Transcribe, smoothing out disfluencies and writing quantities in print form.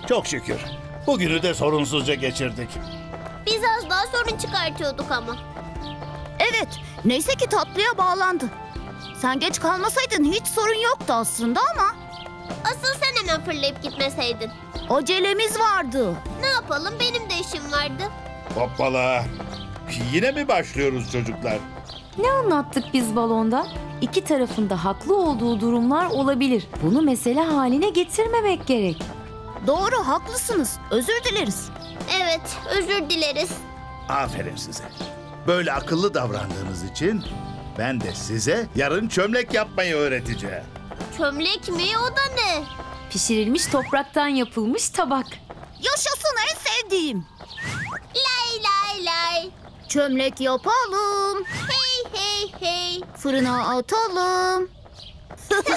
Çok şükür. Bugünü de sorunsuzca geçirdik. Biz az daha sorun çıkartıyorduk ama. Evet, neyse ki tatlıya bağlandı. Sen geç kalmasaydın hiç sorun yoktu aslında ama Asıl sen hemen fırlayıp gitmeseydin. acelemiz vardı. Ne yapalım, benim de işim vardı. Hoppala. Yine mi başlıyoruz çocuklar? Ne anlattık biz balonda? İki tarafında haklı olduğu durumlar olabilir. Bunu mesele haline getirmemek gerek. Doğru, haklısınız. Özür dileriz. Evet, özür dileriz. Aferin size. Böyle akıllı davrandığınız için ben de size yarın çömlek yapmayı öğreteceğim. Çömlek mi, o da ne? Pişirilmiş topraktan yapılmış tabak. Yaşasın, en sevdiğim. Lay lay lay. Çömlek yapalım, Hey hey hey. fırına atalım.